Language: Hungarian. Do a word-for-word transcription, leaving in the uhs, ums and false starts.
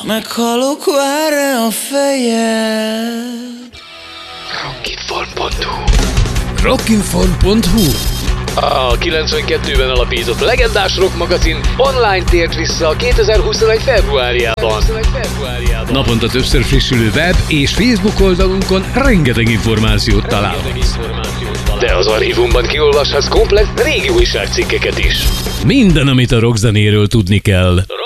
meghalok, vár-e a fejed? Rockinform pont hu Rockinform pont hu A kilencvenkettőben alapított legendás rock magazin online tért vissza kétezer-huszonegy februárjában. Naponta többször frissülő web és Facebook oldalunkon rengeteg információt találhatsz. De az archívumban kiolvashatsz komplett régi újságcikkeket is. Minden, amit a rockzenéről tudni kell.